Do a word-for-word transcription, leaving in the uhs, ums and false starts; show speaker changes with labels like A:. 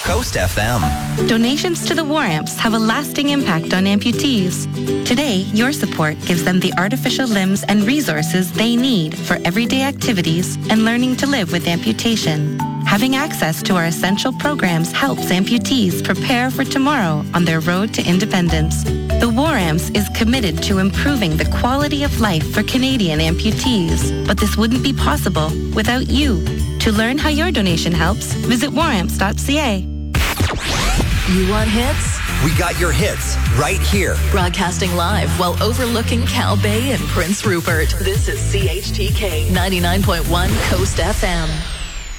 A: Coast F M.
B: Donations to the War Amps have a lasting impact on amputees. Today, your support gives them the artificial limbs and resources they need for everyday activities and learning to live with amputation. Having access to our essential programs helps amputees prepare for tomorrow on their road to independence. The War Amps is committed to improving the quality of life for Canadian amputees, but this wouldn't be possible without you. To learn how your donation helps, visit war amps dot c a.
C: You want hits?
A: We got your hits right here.
C: Broadcasting live while overlooking Cow Bay and Prince Rupert. This is C H T K ninety-nine point one Coast F M.